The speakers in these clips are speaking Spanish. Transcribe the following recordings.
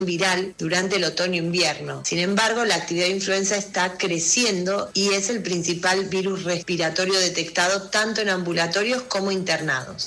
viral durante el otoño-invierno. Sin embargo, la actividad de influenza está creciendo y es el principal virus respiratorio detectado tanto en ambulatorios como internados.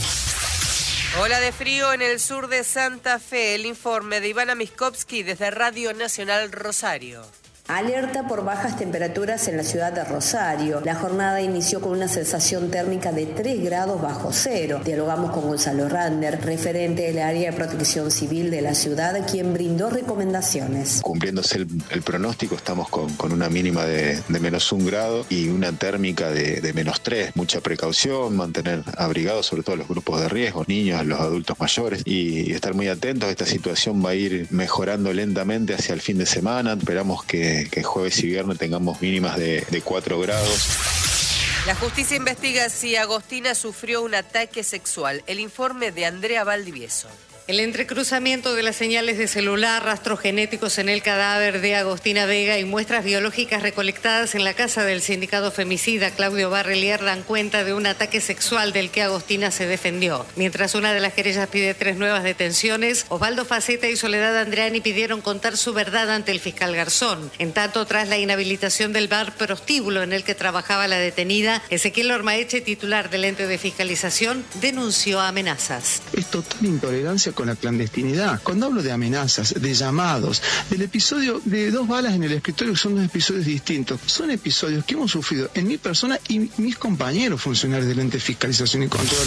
Ola de frío en el sur de Santa Fe. El informe de Ivana Miskovsky desde Radio Nacional Rosario. Alerta por bajas temperaturas en la ciudad de Rosario. La jornada inició con una sensación térmica de 3 grados bajo cero. Dialogamos con Gonzalo Rander, referente del área de protección civil de la ciudad, quien brindó recomendaciones. Cumpliéndose el pronóstico, estamos con una mínima de menos 1 grado y una térmica de menos 3. Mucha precaución, mantener abrigados sobre todo los grupos de riesgo, niños, los adultos mayores, y estar muy atentos. Esta situación va a ir mejorando lentamente hacia el fin de semana. Esperamos que jueves y viernes tengamos mínimas de 4 grados. La justicia investiga si Agostina sufrió un ataque sexual. El informe de Andrea Valdivieso. El entrecruzamiento de las señales de celular, rastros genéticos en el cadáver de Agostina Vega y muestras biológicas recolectadas en la casa del sindicado femicida Claudio Barrelier dan cuenta de un ataque sexual del que Agostina se defendió. Mientras una de las querellas pide 3 nuevas detenciones, Osvaldo Faceta y Soledad Andreani pidieron contar su verdad ante el fiscal Garzón. En tanto, tras la inhabilitación del bar prostíbulo en el que trabajaba la detenida, Ezequiel Ormaeche, titular del ente de fiscalización, denunció amenazas. Es total intolerancia con la clandestinidad. Cuando hablo de amenazas, de llamados, del episodio de 2 balas en el escritorio, que son 2 episodios distintos, son episodios que hemos sufrido en mi persona y mis compañeros funcionarios del ente de fiscalización y control.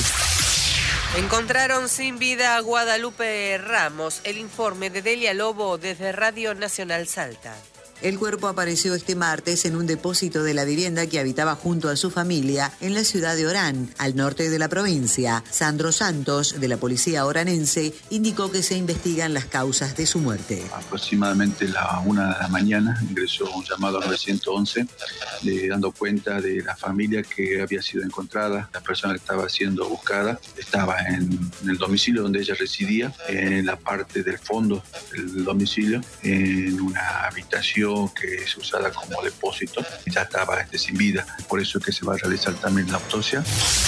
Encontraron sin vida a Guadalupe Ramos. El informe de Delia Lobo desde Radio Nacional Salta. El cuerpo apareció este martes en un depósito de la vivienda que habitaba junto a su familia en la ciudad de Orán, al norte de la provincia. Sandro Santos, de la policía oranense, indicó que se investigan las causas de su muerte. Aproximadamente la 1 de la mañana ingresó un llamado al 911 dando cuenta de la familia que había sido encontrada. La persona que estaba siendo buscada estaba en el domicilio donde ella residía, en la parte del fondo del domicilio, en una habitación que es usada como depósito. Ya estaba sin vida, por eso es que se va a realizar también la autopsia.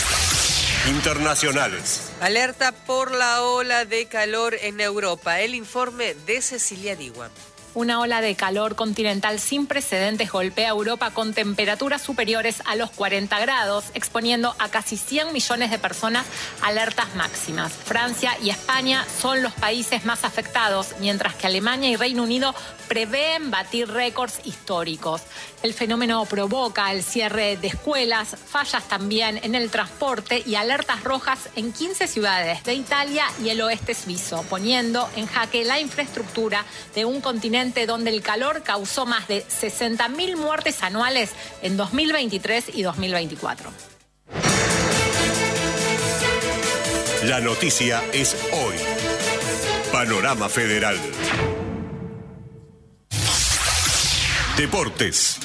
Internacionales. Alerta por la ola de calor en Europa. El informe de Cecilia Diwan. Una ola de calor continental sin precedentes golpea a Europa con temperaturas superiores a los 40 grados, exponiendo a casi 100 millones de personas a alertas máximas. Francia y España son los países más afectados, mientras que Alemania y Reino Unido prevén batir récords históricos. El fenómeno provoca el cierre de escuelas, fallas también en el transporte y alertas rojas en 15 ciudades de Italia y el oeste suizo, poniendo en jaque la infraestructura de un continente donde el calor causó más de 60.000 muertes anuales en 2023 y 2024. La noticia es hoy. Panorama Federal. Deportes.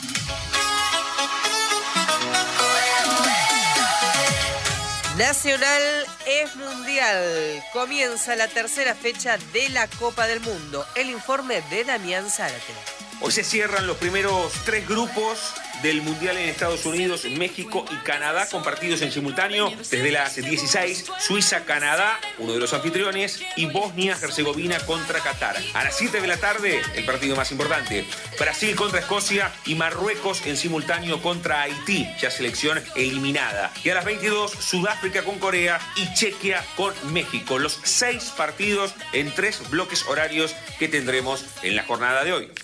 Nacional es mundial. Comienza la tercera fecha de la Copa del Mundo. El informe de Damián Zárate. Hoy se cierran los primeros 3 grupos del Mundial en Estados Unidos, México y Canadá, con partidos en simultáneo desde las 16, Suiza-Canadá, uno de los anfitriones, y Bosnia-Herzegovina contra Qatar. A las 7 de la tarde, el partido más importante, Brasil contra Escocia y Marruecos en simultáneo contra Haití, ya selección eliminada. Y a las 22, Sudáfrica con Corea y Chequia con México. Los 6 partidos en 3 bloques horarios que tendremos en la jornada de hoy.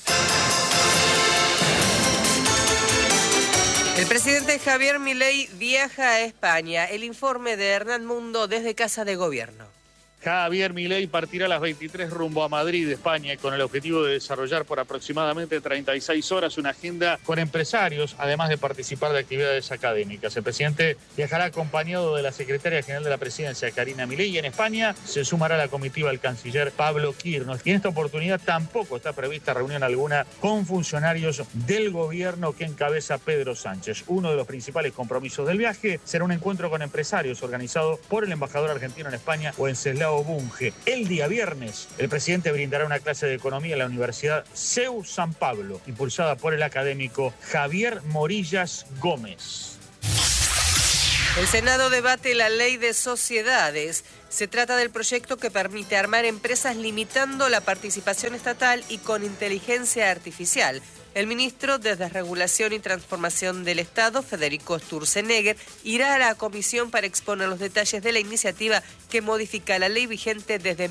El presidente Javier Milei viaja a España. El informe de Hernán Mundo desde Casa de Gobierno. Javier Milei partirá a las 23 rumbo a Madrid, España, con el objetivo de desarrollar por aproximadamente 36 horas una agenda con empresarios, además de participar de actividades académicas. El presidente viajará acompañado de la secretaria general de la presidencia, Karina Milei, y en España se sumará a la comitiva el canciller Pablo Quirnos. Y en esta oportunidad tampoco está prevista reunión alguna con funcionarios del gobierno que encabeza Pedro Sánchez. Uno de los principales compromisos del viaje será un encuentro con empresarios organizado por el embajador argentino en España, Wenceslao Bunge. El día viernes, el presidente brindará una clase de economía en la Universidad CEU San Pablo, impulsada por el académico Javier Morillas Gómez. El Senado debate la ley de sociedades. Se trata del proyecto que permite armar empresas limitando la participación estatal y con inteligencia artificial. El ministro de Desregulación y Transformación del Estado, Federico Sturzenegger, irá a la comisión para exponer los detalles de la iniciativa que modifica la ley vigente desde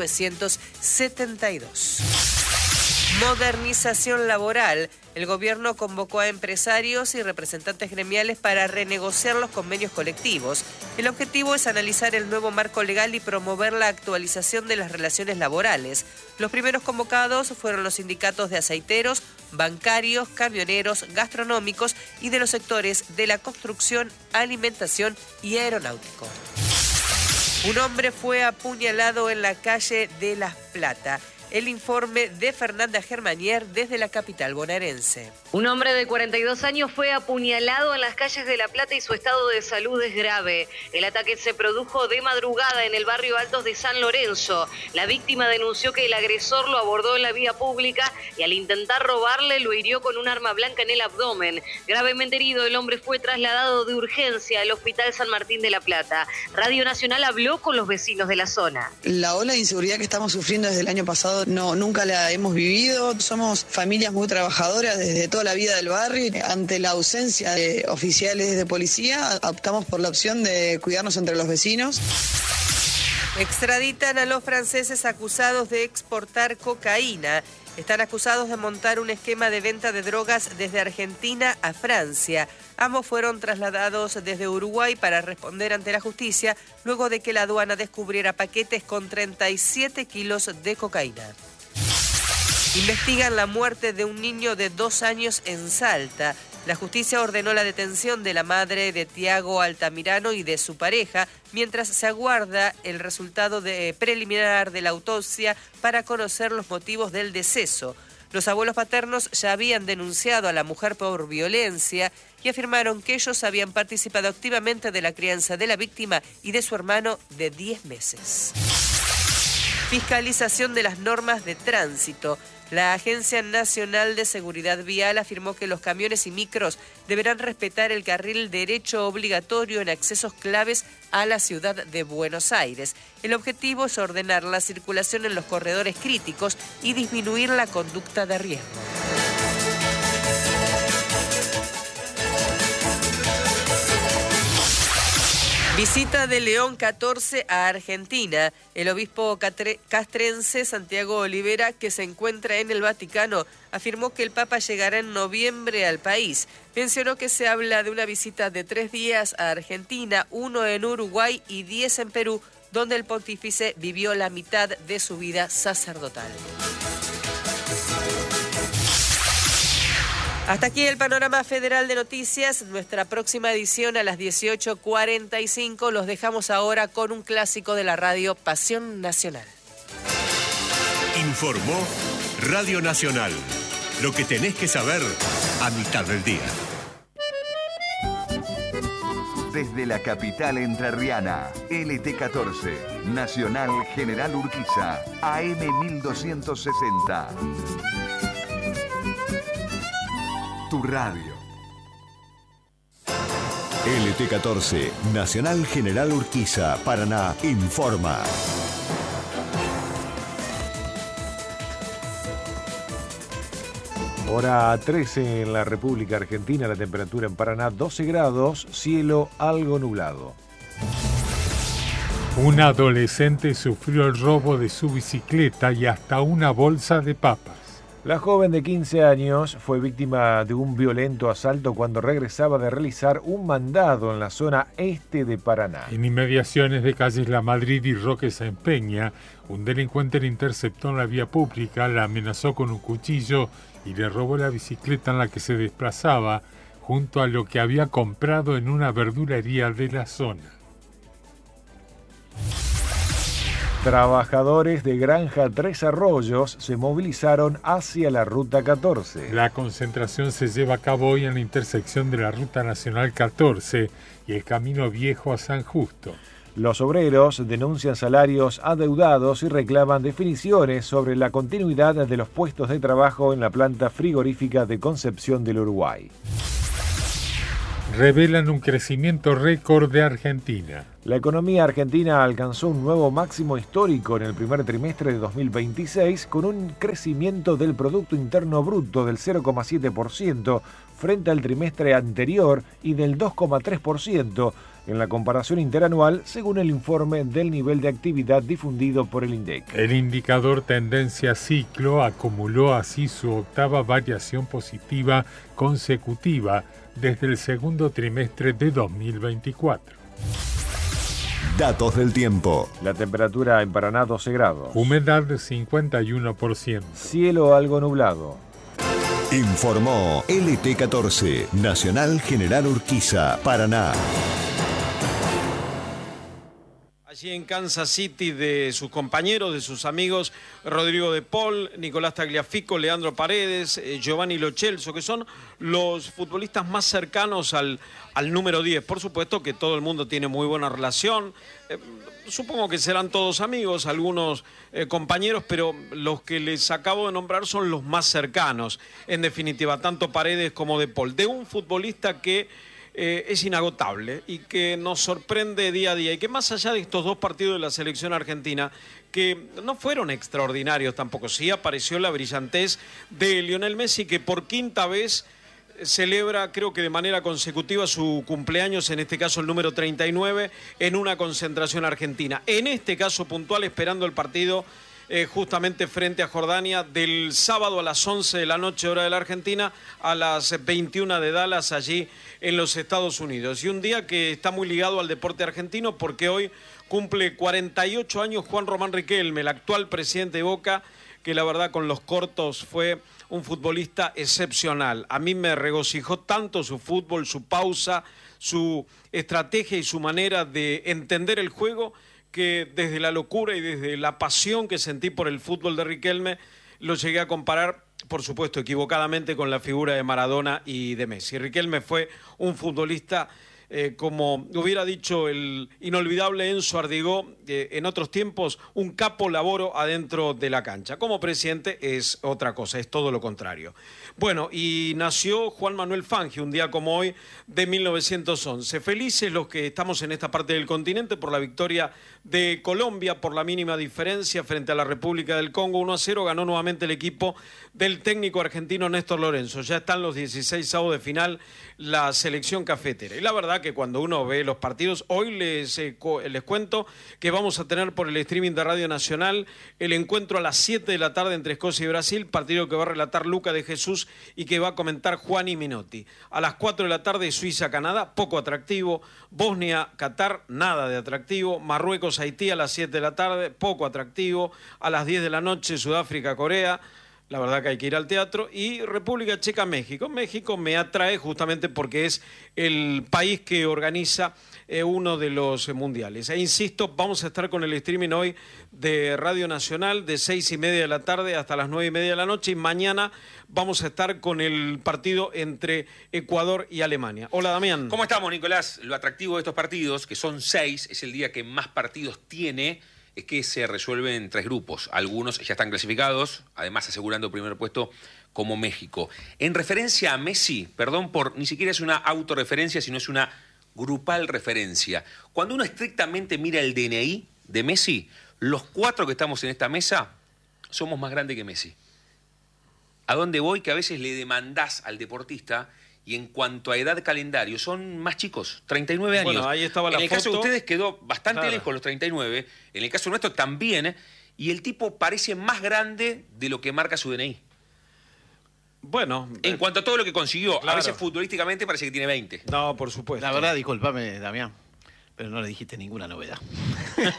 1972. Modernización laboral. El gobierno convocó a empresarios y representantes gremiales para renegociar los convenios colectivos. El objetivo es analizar el nuevo marco legal y promover la actualización de las relaciones laborales. Los primeros convocados fueron los sindicatos de aceiteros, bancarios, camioneros, gastronómicos y de los sectores de la construcción, alimentación y aeronáutico. Un hombre fue apuñalado en la calle de La Plata. El informe de Fernanda Germanier desde la capital bonaerense. Un hombre de 42 años fue apuñalado en las calles de La Plata y su estado de salud es grave. El ataque se produjo de madrugada en el barrio Altos de San Lorenzo. La víctima denunció que el agresor lo abordó en la vía pública y al intentar robarle lo hirió con un arma blanca en el abdomen. Gravemente herido, el hombre fue trasladado de urgencia al Hospital San Martín de La Plata. Radio Nacional habló con los vecinos de la zona. La ola de inseguridad que estamos sufriendo desde el año pasado nunca la hemos vivido. Somos familias muy trabajadoras desde toda la vida del barrio. Ante la ausencia de oficiales de policía, optamos por la opción de cuidarnos entre los vecinos. Extraditan a los franceses acusados de exportar cocaína. Están acusados de montar un esquema de venta de drogas desde Argentina a Francia. Ambos fueron trasladados desde Uruguay para responder ante la justicia luego de que la aduana descubriera paquetes con 37 kilos de cocaína. Investigan la muerte de un niño de 2 años en Salta. La justicia ordenó la detención de la madre de Tiago Altamirano y de su pareja, mientras se aguarda el resultado preliminar de la autopsia para conocer los motivos del deceso. Los abuelos paternos ya habían denunciado a la mujer por violencia y afirmaron que ellos habían participado activamente de la crianza de la víctima y de su hermano de 10 meses. Fiscalización de las normas de tránsito. La Agencia Nacional de Seguridad Vial afirmó que los camiones y micros deberán respetar el carril derecho obligatorio en accesos claves a la ciudad de Buenos Aires. El objetivo es ordenar la circulación en los corredores críticos y disminuir la conducta de riesgo. Visita de León XIV a Argentina. El obispo castrense Santiago Olivera, que se encuentra en el Vaticano, afirmó que el Papa llegará en noviembre al país. Mencionó que se habla de una visita de 3 días a Argentina, 1 en Uruguay y 10 en Perú, donde el pontífice vivió la mitad de su vida sacerdotal. Hasta aquí el panorama federal de noticias. Nuestra próxima edición a las 18:45. Los dejamos ahora con un clásico de la radio, Pasión Nacional. Informó Radio Nacional. Lo que tenés que saber a mitad del día. Desde la capital entrerriana, LT14, Nacional General Urquiza, AM 1260. Tu radio. LT14, Nacional General Urquiza, Paraná, informa. Hora 13 en la República Argentina, la temperatura en Paraná 12 grados, cielo algo nublado. Un adolescente sufrió el robo de su bicicleta y hasta una bolsa de papas. La joven de 15 años fue víctima de un violento asalto cuando regresaba de realizar un mandado en la zona este de Paraná. En inmediaciones de calles La Madrid y Roque Sáenz Peña, un delincuente la interceptó en la vía pública, la amenazó con un cuchillo y le robó la bicicleta en la que se desplazaba junto a lo que había comprado en una verdulería de la zona. Trabajadores de Granja Tres Arroyos se movilizaron hacia la Ruta 14. La concentración se lleva a cabo hoy en la intersección de la Ruta Nacional 14 y el Camino Viejo a San Justo. Los obreros denuncian salarios adeudados y reclaman definiciones sobre la continuidad de los puestos de trabajo en la planta frigorífica de Concepción del Uruguay. revelan un crecimiento récord de Argentina. La economía argentina alcanzó un nuevo máximo histórico en el primer trimestre de 2026 con un crecimiento del Producto Interno Bruto del 0,7% frente al trimestre anterior y del 2,3% en la comparación interanual, según el informe del nivel de actividad difundido por el INDEC. El indicador tendencia ciclo acumuló así su octava variación positiva consecutiva desde el segundo trimestre de 2024. Datos del tiempo. La temperatura en Paraná 12 grados. Humedad de 51%. Cielo algo nublado. Informó LT14, Nacional General Urquiza, Paraná. Allí en Kansas City, de sus compañeros, de sus amigos, Rodrigo de Paul, Nicolás Tagliafico, Leandro Paredes, Giovanni Lo Celso, que son los futbolistas más cercanos al número 10. Por supuesto que todo el mundo tiene muy buena relación. Supongo que serán todos amigos, algunos compañeros, pero los que les acabo de nombrar son los más cercanos, en definitiva, tanto Paredes como de Paul. De un futbolista que es inagotable y que nos sorprende día a día y que más allá de estos dos partidos de la selección argentina, que no fueron extraordinarios tampoco, sí apareció la brillantez de Lionel Messi, que por quinta vez celebra, creo que de manera consecutiva, su cumpleaños, en este caso el número 39, en una concentración argentina. En este caso puntual, esperando el partido justamente frente a Jordania del sábado a las 11 de la noche, hora de la Argentina, a las 21 de Dallas, allí en los Estados Unidos. Y un día que está muy ligado al deporte argentino porque hoy cumple 48 años Juan Román Riquelme, el actual presidente de Boca, que la verdad con los cortos fue un futbolista excepcional. A mí me regocijó tanto su fútbol, su pausa, su estrategia y su manera de entender el juego, que desde la locura y desde la pasión que sentí por el fútbol de Riquelme, lo llegué a comparar, por supuesto, equivocadamente con la figura de Maradona y de Messi. Riquelme fue un futbolista, como hubiera dicho el inolvidable Enzo Ardigó, en otros tiempos, un capo laboro adentro de la cancha. Como presidente es otra cosa, es todo lo contrario. Bueno, y nació Juan Manuel Fangio, un día como hoy de 1911. Felices los que estamos en esta parte del continente por la victoria de Colombia por la mínima diferencia frente a la República del Congo. 1-0 ganó nuevamente el equipo del técnico argentino Néstor Lorenzo. Ya están los 16avos de final la selección cafetera. Y la verdad que cuando uno ve los partidos, hoy les cuento que vamos a tener por el streaming de Radio Nacional el encuentro a las 7 de la tarde entre Escocia y Brasil, partido que va a relatar Luca de Jesús y que va a comentar Juani Minotti. A las 4 de la tarde Suiza-Canadá, poco atractivo. Bosnia-Qatar, nada de atractivo. Marruecos-Haití a las 7 de la tarde, poco atractivo. A las 10 de la noche Sudáfrica-Corea. La verdad que hay que ir al teatro. Y República Checa-México. México me atrae justamente porque es el país que organiza uno de los mundiales. E insisto, vamos a estar con el streaming hoy de Radio Nacional de 6:30 de la tarde hasta las 9:30 de la noche. Y mañana vamos a estar con el partido entre Ecuador y Alemania. Hola, Damián. ¿Cómo estamos, Nicolás? Lo atractivo de estos partidos, que son 6, es el día que más partidos tiene, es que se resuelven en 3 grupos. Algunos ya están clasificados, además asegurando el primer puesto, como México. En referencia a Messi, perdón por, ni siquiera es una autorreferencia, sino es una grupal referencia. Cuando uno estrictamente mira el DNI de Messi, los 4 que estamos en esta mesa somos más grandes que Messi. ¿A dónde voy? Que a veces le demandás al deportista y en cuanto a edad calendario son más chicos, 39 años. Bueno, ahí estaba la foto. En el caso de ustedes quedó bastante Claro. lejos los 39, en el caso nuestro también, y el tipo parece más grande de lo que marca su DNI. Bueno, en cuanto a todo lo que consiguió, claro. a veces futbolísticamente parece que tiene 20. No, por supuesto. La verdad, discúlpame, Damián, pero no le dijiste ninguna novedad. No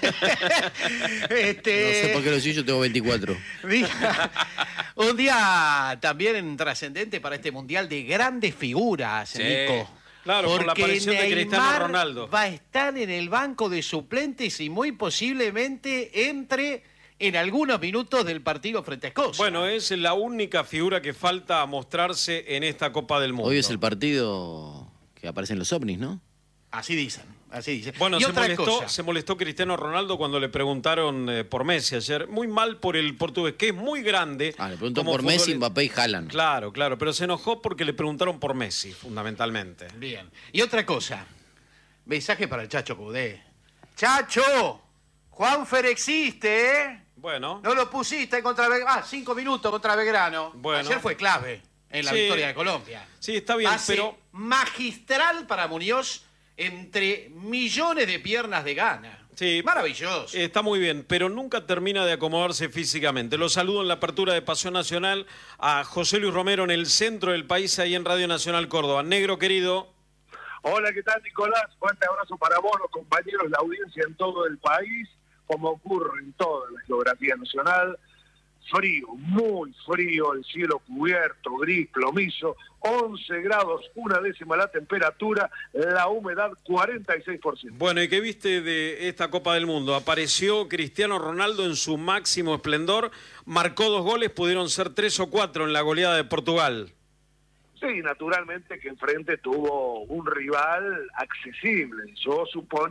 sé por qué lo sé, yo tengo 24. Un día también trascendente para este mundial de grandes figuras, Sí. Nico. Claro, por la Porque aparición de Cristiano Neymar Ronaldo. va a estar en el banco de suplentes y muy posiblemente entre en algunos minutos del partido frente a Escocia. Bueno, es la única figura que falta mostrarse en esta Copa del Mundo. Hoy es el partido que aparecen los ovnis, ¿no? Así dicen. Bueno, y se molestó Cristiano Ronaldo cuando le preguntaron por Messi ayer. Muy mal por el portugués, que es muy grande. Le preguntó por Messi, Mbappé y Haaland. Claro, pero se enojó porque le preguntaron por Messi, fundamentalmente. Bien. Y otra cosa. Mensaje para el Chacho Coudet. ¡Chacho! Juanfer existe, ¿eh? Bueno. No lo pusiste contra Belgrano. 5 minutos contra Belgrano. Bueno. Ayer fue clave en la victoria de Colombia. Sí, está bien, pero magistral para Muñoz entre millones de piernas de gana. Sí, maravilloso. Está muy bien, pero nunca termina de acomodarse físicamente. Lo saludo en la apertura de Pasión Nacional a José Luis Romero en el centro del país, ahí en Radio Nacional Córdoba. Negro querido. Hola, ¿qué tal, Nicolás? Fuerte abrazo para vos, los compañeros, la audiencia en todo el país, como ocurre en toda la geografía nacional. Frío, muy frío, el cielo cubierto, gris, plomizo, 11 grados, 1/10 la temperatura, la humedad 46%. Bueno, ¿y qué viste de esta Copa del Mundo? Apareció Cristiano Ronaldo en su máximo esplendor, marcó 2 goles, pudieron ser 3 o 4 en la goleada de Portugal. Sí, naturalmente que enfrente tuvo un rival accesible. Yo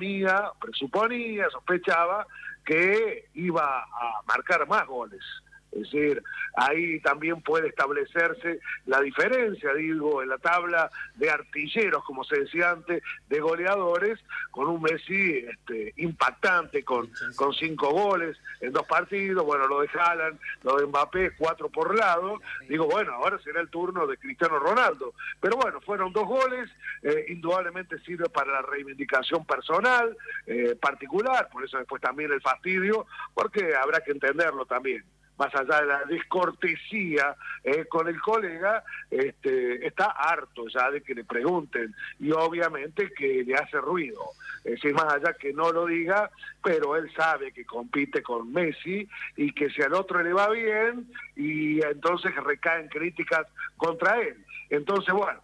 presuponía, sospechaba que iba a marcar más goles. Es decir, ahí también puede establecerse la diferencia, digo, en la tabla de artilleros, como se decía antes, de goleadores, con un Messi impactante, con 5 goles en 2 partidos, bueno, lo de Haaland, lo de Mbappé, 4 por lado. Digo, bueno, ahora será el turno de Cristiano Ronaldo. Pero bueno, fueron 2 goles, indudablemente sirve para la reivindicación personal, particular, por eso después también el fastidio, porque habrá que entenderlo también. Más allá de la descortesía con el colega, está harto ya de que le pregunten y obviamente que le hace ruido. Es decir, más allá que no lo diga, pero él sabe que compite con Messi y que si al otro le va bien y entonces recaen críticas contra él. Entonces, bueno,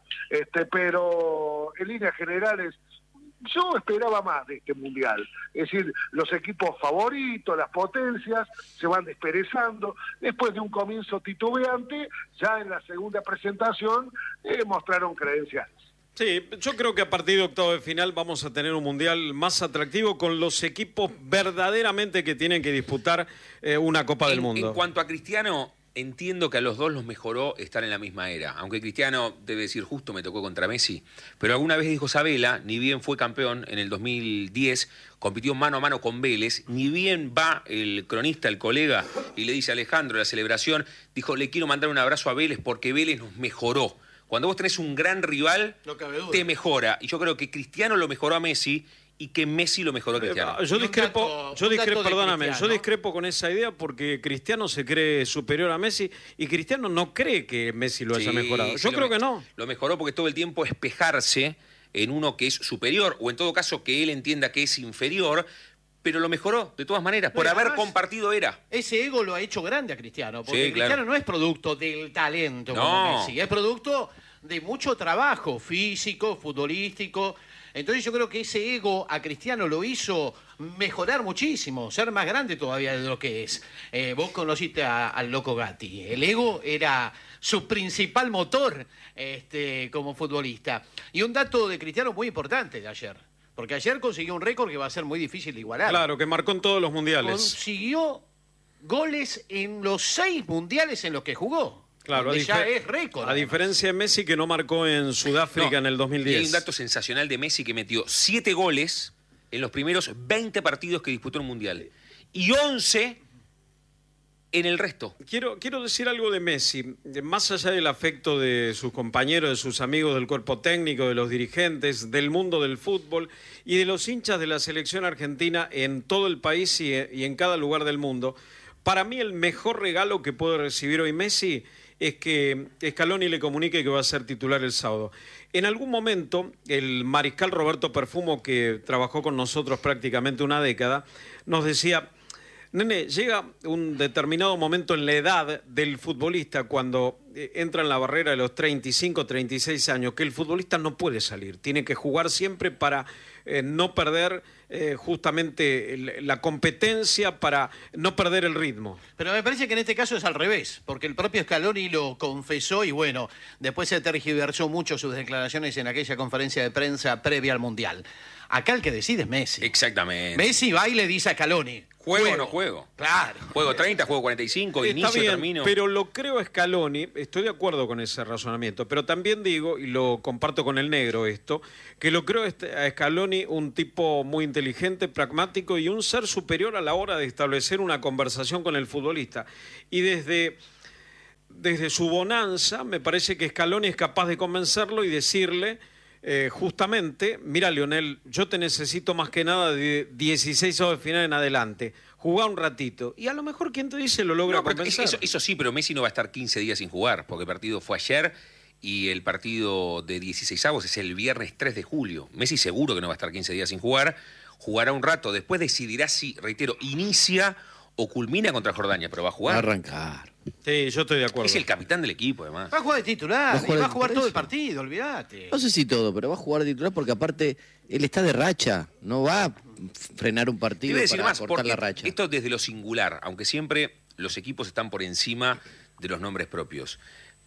pero en líneas generales, yo esperaba más de este Mundial. Es decir, los equipos favoritos, las potencias, se van desperezando. Después de un comienzo titubeante, ya en la segunda presentación mostraron credenciales. Sí, yo creo que a partir de octavo de final vamos a tener un Mundial más atractivo con los equipos verdaderamente que tienen que disputar una Copa del Mundo. En cuanto a Cristiano, entiendo que a los dos los mejoró estar en la misma era. Aunque Cristiano debe decir, justo me tocó contra Messi. Pero alguna vez dijo Sabela, ni bien fue campeón en el 2010, compitió mano a mano con Vélez, ni bien va el cronista, el colega, y le dice a Alejandro, la celebración, dijo, le quiero mandar un abrazo a Vélez porque Vélez nos mejoró. Cuando vos tenés un gran rival, te mejora. Y yo creo que Cristiano lo mejoró a Messi y que Messi lo mejoró a Cristiano. Yo discrepo con esa idea porque Cristiano se cree superior a Messi y Cristiano no cree que Messi lo haya mejorado. Yo creo que no. Lo mejoró porque todo el tiempo espejarse en uno que es superior o en todo caso que él entienda que es inferior, pero lo mejoró de todas maneras, por haber compartido era. Ese ego lo ha hecho grande a Cristiano, porque Cristiano no es producto del talento como Messi, es producto de mucho trabajo físico, futbolístico. Entonces yo creo que ese ego a Cristiano lo hizo mejorar muchísimo, ser más grande todavía de lo que es. Vos conociste al Loco Gatti. El ego era su principal motor como futbolista. Y un dato de Cristiano muy importante de ayer, porque ayer consiguió un récord que va a ser muy difícil de igualar. Claro, que marcó en todos los mundiales. Consiguió goles en los 6 mundiales en los que jugó. Claro, ya es récord. A diferencia de Messi, que no marcó en Sudáfrica en el 2010. Y hay un dato sensacional de Messi que metió 7 goles en los primeros 20 partidos que disputó en el Mundial. Y 11 en el resto. Quiero decir algo de Messi. Más allá del afecto de sus compañeros, de sus amigos del cuerpo técnico, de los dirigentes, del mundo del fútbol y de los hinchas de la selección argentina en todo el país y en cada lugar del mundo, para mí el mejor regalo que puede recibir hoy Messi es que Scaloni le comunique que va a ser titular el sábado. En algún momento, el mariscal Roberto Perfumo, que trabajó con nosotros prácticamente una década, nos decía, nene, llega un determinado momento en la edad del futbolista cuando entra en la barrera de los 35, 36 años, que el futbolista no puede salir, tiene que jugar siempre para no perder justamente la competencia, para no perder el ritmo. Pero me parece que en este caso es al revés, porque el propio Scaloni lo confesó y bueno, después se tergiversó mucho sus declaraciones en aquella conferencia de prensa previa al Mundial. Acá el que decide es Messi. Exactamente. Messi va y le dice a Scaloni: ¿Juego o no juego? Claro. Juego 30, juego 45, Está inicio, bien, termino. pero lo creo a Scaloni, estoy de acuerdo con ese razonamiento, pero también digo, y lo comparto con el negro esto, que lo creo a Scaloni un tipo muy inteligente, pragmático y un ser superior a la hora de establecer una conversación con el futbolista. Y desde su bonanza, me parece que Scaloni es capaz de convencerlo y decirle... justamente, mira, Lionel, yo te necesito más que nada de 16 avos de final en adelante. Jugá un ratito. Y a lo mejor, ¿quién te dice? Lo logra convencer. Eso sí, pero Messi no va a estar 15 días sin jugar, porque el partido fue ayer y el partido de 16avos es el viernes 3 de julio. Messi seguro que no va a estar 15 días sin jugar. Jugará un rato. Después decidirá si, reitero, inicia o culmina contra Jordania, pero va a jugar. Va a arrancar. Sí, yo estoy de acuerdo. Es el capitán del equipo, además. Va a jugar de titular, va a jugar todo el partido, olvídate. No sé si todo, pero va a jugar de titular porque aparte él está de racha, no va a frenar un partido para cortar la racha. Esto desde lo singular, aunque siempre los equipos están por encima de los nombres propios.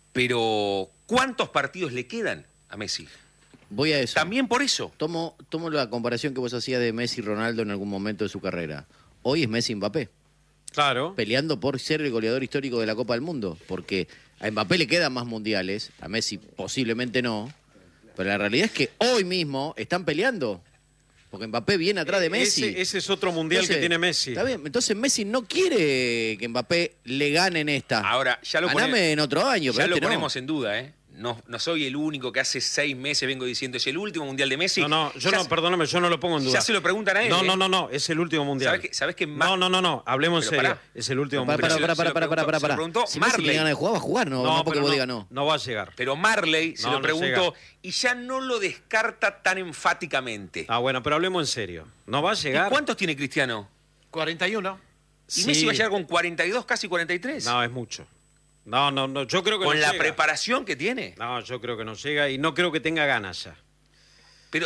Pero, ¿cuántos partidos le quedan a Messi? Voy a eso. También por eso. Tomo la comparación que vos hacías de Messi y Ronaldo en algún momento de su carrera. Hoy es Messi y Mbappé. Claro. Peleando por ser el goleador histórico de la Copa del Mundo, porque a Mbappé le quedan más mundiales, a Messi posiblemente no, pero la realidad es que hoy mismo están peleando, porque Mbappé viene atrás de Messi. Ese es otro mundial que tiene Messi. Está bien, entonces Messi no quiere que Mbappé le gane en esta. Ahora, ya lo ganame en otro año, pero ya lo no. ponemos en duda, ¿eh? No soy el único que hace 6 meses vengo diciendo es el último mundial de Messi. Perdóname, yo no lo pongo en duda. Ya se lo preguntan a él. No, es el último mundial. ¿Sabes que No, hablemos en serio. Es el último mundial. Para. Se lo preguntó Si Marley. Messi tiene ganas de jugar, va a jugar, no porque vos digas no. No va a llegar. Pero Marley se lo preguntó llega. y ya no lo descarta tan enfáticamente. Ah, bueno, pero hablemos en serio. No va a llegar. ¿Y cuántos tiene Cristiano? 41. ¿Y Messi va a llegar con 42, casi 43? No, es mucho. No, yo creo que ¿Con no la llega. preparación que tiene? No, yo creo que no llega y no creo que tenga ganas ya. Pero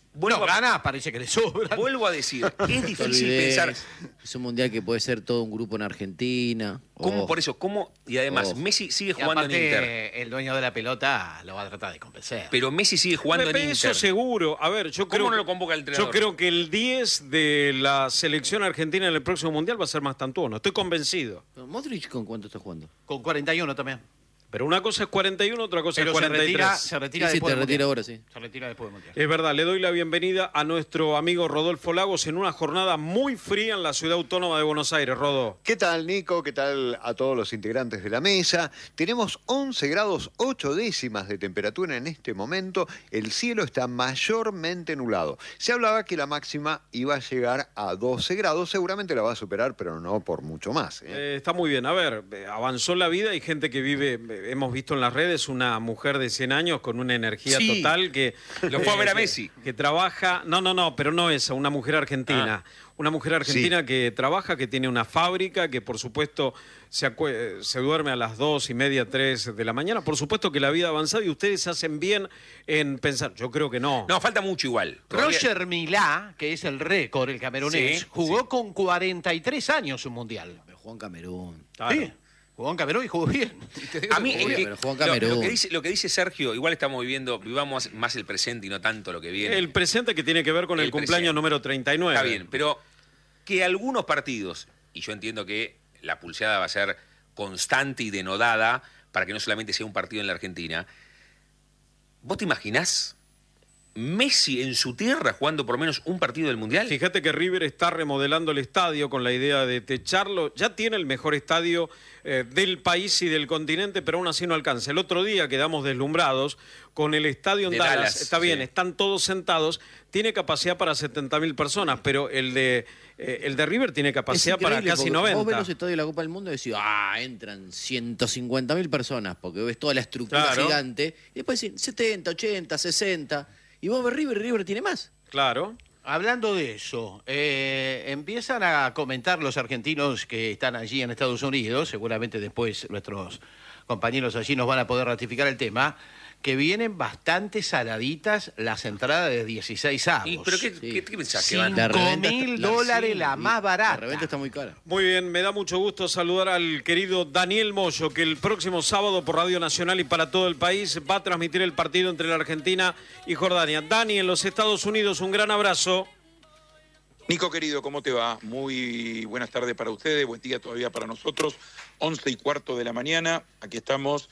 ganas parece que le sobra. Vuelvo a decir, es difícil pensar. Es un mundial que puede ser todo un grupo en Argentina. ¿Cómo por eso? ¿Cómo? Y además, Messi sigue jugando en Inter. El dueño de la pelota lo va a tratar de convencer. Pero Messi sigue jugando en Inter. Eso seguro. A ver, yo creo. ¿Cómo no lo convoca el entrenador? Yo creo que el 10 de la selección argentina en el próximo mundial va a ser Mastantuono. Estoy convencido. ¿Modric con cuánto está jugando? Con 41 también. Pero una cosa es 41, otra cosa es 43. Se retira Sí, después te retira ahora, sí. Se retira después del mundial. Es verdad, le doy la bienvenida a nuestro amigo Rodolfo Lagos en una jornada muy fría en la ciudad autónoma de Buenos Aires. Rodo. ¿Qué tal, Nico? ¿Qué tal a todos los integrantes de la mesa? Tenemos 11 grados 8 décimas de temperatura en este momento. El cielo está mayormente nublado. Se hablaba que la máxima iba a llegar a 12 grados. Seguramente la va a superar, pero no por mucho más. Está muy bien. A ver, avanzó la vida. Hay gente que vive, hemos visto en las redes, una mujer de 100 años con una energía total que... Lo fue a ver a Messi. Que trabaja... No, pero no esa, una mujer argentina. Una mujer argentina que trabaja, que tiene una fábrica, que por supuesto se duerme a las 2:30, 3 de la mañana. Por supuesto que la vida ha avanzado y ustedes hacen bien en pensar. Yo creo que no. No, falta mucho igual. Roger Milá, que es el récord, el camerunés, jugó con 43 años un mundial. Pero jugó en Camerún. Claro. Sí. Jugó en Camerún y jugó bien. A mí, pero jugó en Camerún. lo que dice Sergio, igual estamos vivamos más el presente y no tanto lo que viene. El presente que tiene que ver con el cumpleaños número 39. Está bien, pero que algunos partidos, y yo entiendo que la pulseada va a ser constante y denodada para que no solamente sea un partido en la Argentina, ¿vos te imaginás Messi en su tierra jugando por lo menos un partido del Mundial? Fíjate que River está remodelando el estadio con la idea de techarlo. Ya tiene el mejor estadio del país y del continente, pero aún así no alcanza. El otro día quedamos deslumbrados con el estadio en Dallas. Está bien, están todos sentados. Tiene capacidad para 70.000 personas, pero el de River tiene capacidad para casi 90. Vos ves los estadios de la Copa del Mundo y decís, entran 150.000 personas, porque ves toda la estructura gigante. Y después decís 70, 80, 60... Y vos ves River tiene más. Claro. Hablando de eso, empiezan a comentar los argentinos que están allí en Estados Unidos, seguramente después nuestros compañeros allí nos van a poder ratificar el tema, que vienen bastante saladitas las entradas de 16 avos. ¿Pero qué pensás? $5.000 la más barata. La reventa está muy cara. Muy bien, me da mucho gusto saludar al querido Daniel Moyo, que el próximo sábado por Radio Nacional y para todo el país va a transmitir el partido entre la Argentina y Jordania. Dani, en los Estados Unidos, un gran abrazo. Nico, querido, ¿cómo te va? Muy buenas tardes para ustedes, buen día todavía para nosotros. 11:15 de la mañana, aquí estamos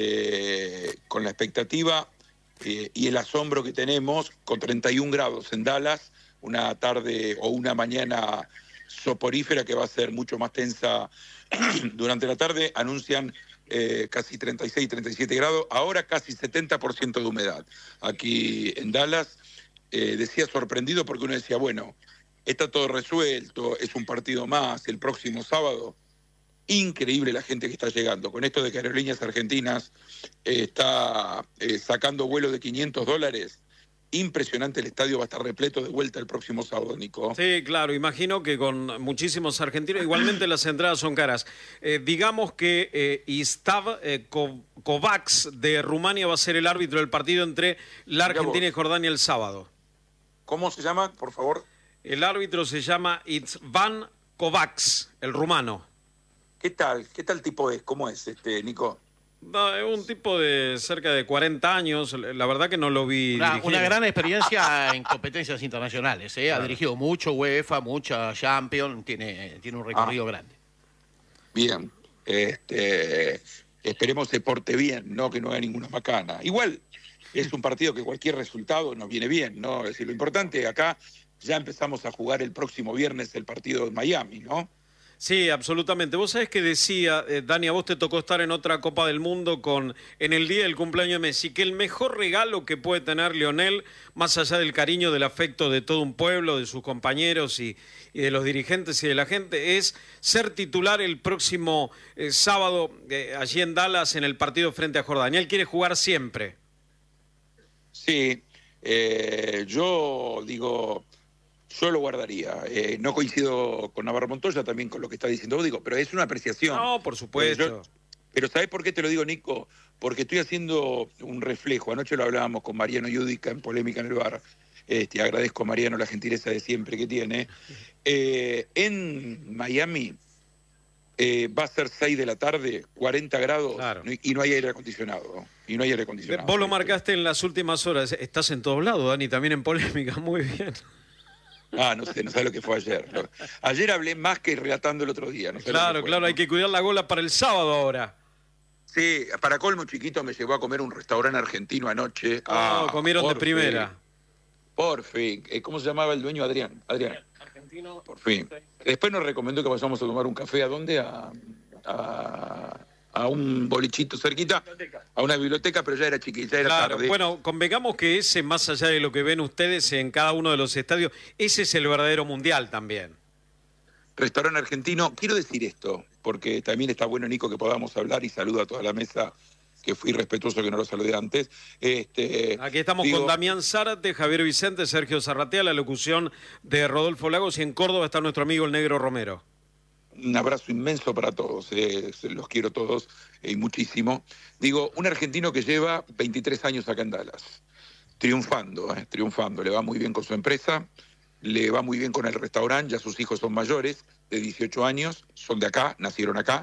con la expectativa y el asombro que tenemos con 31 grados en Dallas, una tarde o una mañana soporífera que va a ser mucho más tensa durante la tarde. Anuncian casi 36, 37 grados, ahora casi 70% de humedad. Aquí en Dallas, decía sorprendido porque uno decía, bueno, está todo resuelto, es un partido más, el próximo sábado. Increíble la gente que está llegando. Con esto de que Aerolíneas Argentinas está sacando vuelos de $500, impresionante, el estadio va a estar repleto de vuelta el próximo sábado, Nico. Sí, claro, imagino que con muchísimos argentinos, igualmente las entradas son caras. Digamos que Istav Kovacs de Rumania va a ser el árbitro del partido entre la Argentina y Jordania el sábado. ¿Cómo se llama, por favor? El árbitro se llama Itzvan Kovacs, el rumano. ¿Qué tal tipo es? ¿Cómo es, Nico? No, es un tipo de cerca de 40 años, la verdad que no lo vi dirigir. Una gran experiencia en competencias internacionales, ¿eh? Ha dirigido mucho UEFA, mucha Champions, tiene un recorrido grande. Bien, esperemos se porte bien, ¿no? Que no haya ninguna macana. Igual es un partido que cualquier resultado nos viene bien, ¿no? Es decir, lo importante acá, ya empezamos a jugar el próximo viernes el partido en Miami, ¿no? Sí, absolutamente. Vos sabés que decía, Dani, a vos te tocó estar en otra Copa del Mundo en el día del cumpleaños de Messi, que el mejor regalo que puede tener Lionel, más allá del cariño, del afecto de todo un pueblo, de sus compañeros y de los dirigentes y de la gente, es ser titular el próximo sábado allí en Dallas en el partido frente a Jordania. Él quiere jugar siempre. Sí, yo digo... Yo lo guardaría. No coincido con Navarro Montoya, también con lo que está diciendo vos, digo, pero es una apreciación. No, por supuesto. Pero ¿sabés por qué te lo digo, Nico? Porque estoy haciendo un reflejo. Anoche lo hablábamos con Mariano Yudica en Polémica en el Bar. Agradezco a Mariano la gentileza de siempre que tiene. En Miami va a ser 6 de la tarde, 40 grados, claro, y no hay aire acondicionado. Vos lo marcaste en las últimas horas. Estás en todos lados, Dani, también en Polémica. Muy bien. No sé lo que fue ayer. Ayer hablé más que relatando el otro día. Claro, hay que cuidar la gola para el sábado ahora. Sí, para colmo, Chiquito me llevó a comer un restaurante argentino anoche. Comieron de primera. Por fin. ¿Cómo se llamaba el dueño? Adrián. Argentino. Por fin. Después nos recomendó que vayamos a tomar un café. ¿A dónde? A un bolichito cerquita, a una biblioteca, pero ya era chiquita, ya era tarde. Bueno, convengamos que ese, más allá de lo que ven ustedes en cada uno de los estadios, ese es el verdadero mundial también. Restaurante argentino, quiero decir esto, porque también está bueno, Nico, que podamos hablar, y saludo a toda la mesa, que fui respetuoso que no lo saludé antes. Aquí estamos con Damián Zárate, Javier Vicente, Sergio Zarratea, la locución de Rodolfo Lagos, y en Córdoba está nuestro amigo el Negro Romero. Un abrazo inmenso para todos, los quiero todos y muchísimo. Digo, un argentino que lleva 23 años acá en Dallas, triunfando, le va muy bien con su empresa, le va muy bien con el restaurante, ya sus hijos son mayores, de 18 años, son de acá, nacieron acá,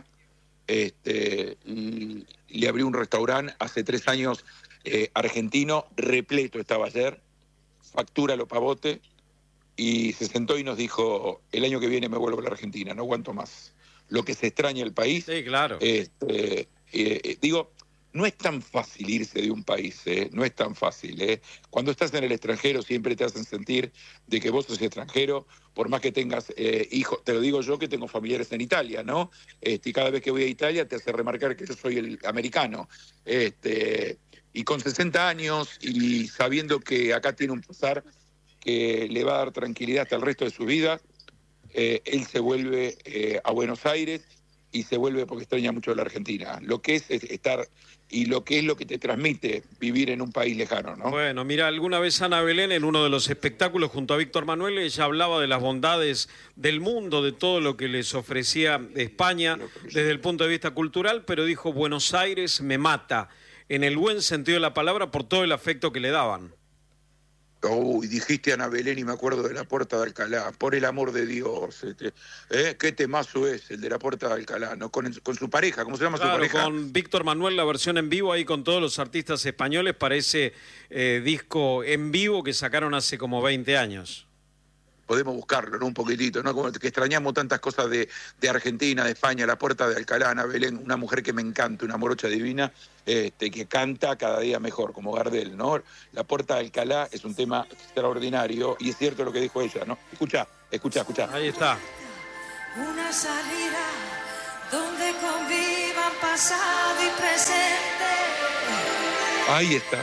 y le abrió un restaurante hace 3 años, argentino, repleto estaba ayer, factura lo pavote, y se sentó y nos dijo, el año que viene me vuelvo a la Argentina, no aguanto más. Lo que se extraña el país. Sí, claro. Digo, no es tan fácil irse de un país, no es tan fácil. Cuando estás en el extranjero siempre te hacen sentir de que vos sos extranjero, por más que tengas hijos, te lo digo yo que tengo familiares en Italia, ¿no? Y cada vez que voy a Italia te hace remarcar que yo soy el americano. Y con 60 años y sabiendo que acá tiene un pasar que le va a dar tranquilidad hasta el resto de su vida, él se vuelve a Buenos Aires y se vuelve porque extraña mucho la Argentina. Lo que es estar y lo que es lo que te transmite vivir en un país lejano, ¿no? Bueno, mira, alguna vez Ana Belén en uno de los espectáculos junto a Víctor Manuel, ella hablaba de las bondades del mundo, de todo lo que les ofrecía España desde el punto de vista cultural, pero dijo, Buenos Aires me mata, en el buen sentido de la palabra, por todo el afecto que le daban. Uy, dijiste Ana Belén y me acuerdo de La Puerta de Alcalá, por el amor de Dios. Qué temazo es el de La Puerta de Alcalá, ¿no? Con su pareja, ¿cómo se llama su pareja? Con Víctor Manuel, la versión en vivo ahí con todos los artistas españoles para ese disco en vivo que sacaron hace como 20 años. Podemos buscarlo, ¿no? Un poquitito, ¿no? Como que extrañamos tantas cosas de Argentina, de España, La Puerta de Alcalá, Ana Belén, una mujer que me encanta, una morocha divina, que canta cada día mejor, como Gardel, ¿no? La Puerta de Alcalá es un tema extraordinario y es cierto lo que dijo ella, ¿no? Escucha. Ahí está. Una salida donde convivan pasado y presente. Ahí está.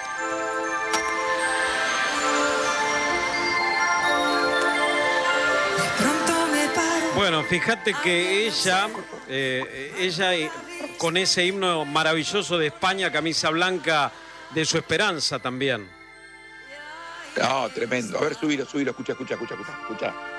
Bueno, fíjate que ella con ese himno maravilloso de España, camisa blanca de su esperanza también. No, tremendo. A ver, subilo, escucha.